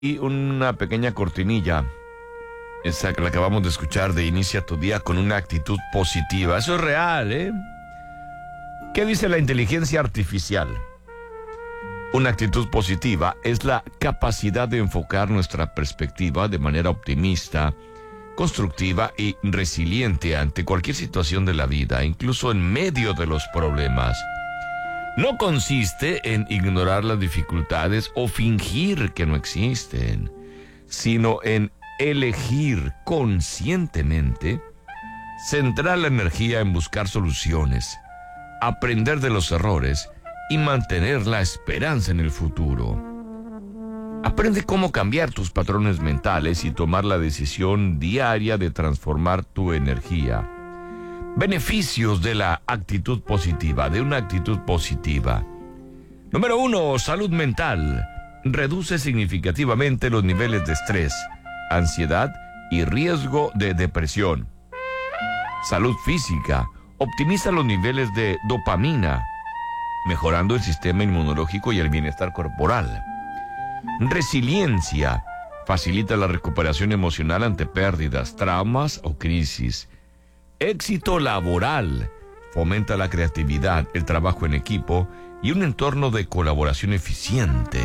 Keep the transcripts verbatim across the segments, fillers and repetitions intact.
Y una pequeña cortinilla, esa que la acabamos de escuchar de Inicia tu día con una actitud positiva. Eso es real, ¿eh? ¿Qué dice la inteligencia artificial? Una actitud positiva es la capacidad de enfocar nuestra perspectiva de manera optimista, constructiva y resiliente ante cualquier situación de la vida, incluso en medio de los problemas. No consiste en ignorar las dificultades o fingir que no existen, sino en elegir conscientemente, centrar la energía en buscar soluciones, aprender de los errores y mantener la esperanza en el futuro. Aprende cómo cambiar tus patrones mentales y tomar la decisión diaria de transformar tu energía. Beneficios de la actitud positiva, de una actitud positiva. Número uno, salud mental. Reduce significativamente los niveles de estrés, ansiedad y riesgo de depresión. Salud física. Optimiza los niveles de dopamina, mejorando el sistema inmunológico y el bienestar corporal. Resiliencia. Facilita la recuperación emocional ante pérdidas, traumas o crisis. Éxito laboral. Fomenta la creatividad, el trabajo en equipo y un entorno de colaboración eficiente.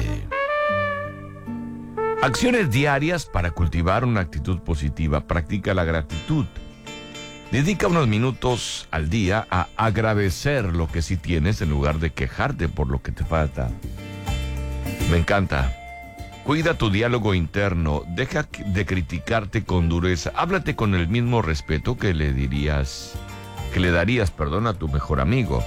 Acciones diarias para cultivar una actitud positiva. Practica la gratitud. Dedica unos minutos al día a agradecer lo que sí tienes en lugar de quejarte por lo que te falta. Me encanta. Cuida tu diálogo interno, deja de criticarte con dureza, háblate con el mismo respeto que le dirías, que le darías, perdón, a tu mejor amigo.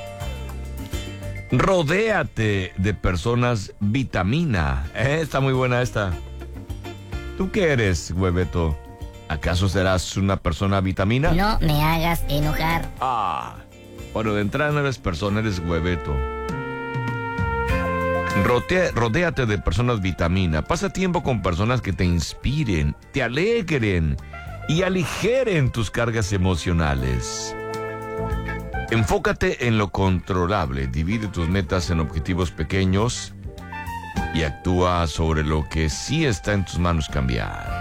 Rodéate de personas vitamina. Eh, está muy buena esta. ¿Tú qué eres, Hueveto? ¿Acaso serás una persona vitamina? No me hagas enojar. Ah, bueno, de entrada no eres persona, eres Hueveto. Rodea, rodéate de personas vitamina. Pasa tiempo con personas que te inspiren, te alegren y aligeren tus cargas emocionales. Enfócate en lo controlable. Divide tus metas en objetivos pequeños y actúa sobre lo que sí está en tus manos cambiar.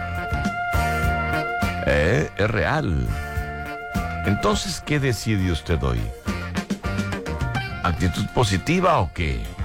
¿Eh? Es real. Entonces, ¿qué decide usted hoy? ¿Actitud positiva o qué?